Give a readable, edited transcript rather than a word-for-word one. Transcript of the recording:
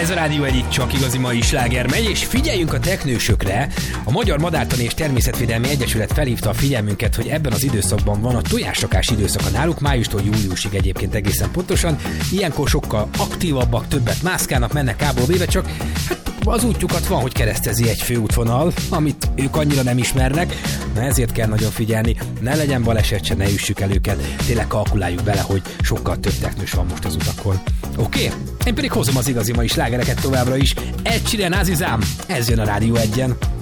Ez a Rádió egyik csak igazi mai sláger megy, és figyeljünk a teknősökre. A Magyar Madártani és Természetvédelmi Egyesület felhívta a figyelmünket, hogy ebben az időszakban van a tojásrakás időszaka náluk, májustól júliusig egyébként egészen pontosan. Ilyenkor sokkal aktívabbak, többet mászkálnak, mennek A-ból B-be, csak az útjukat van, hogy keresztezi egy főútvonal, amit ők annyira nem ismernek, na ezért kell nagyon figyelni, ne legyen baleset se, ne üssük el őket, tényleg kalkuláljuk bele, hogy sokkal több teknős van most az utakon. Oké? Én pedig hozom az igazi mai slágereket továbbra is. Ed Sheeran, Azizam, ez jön a Rádió 1-en.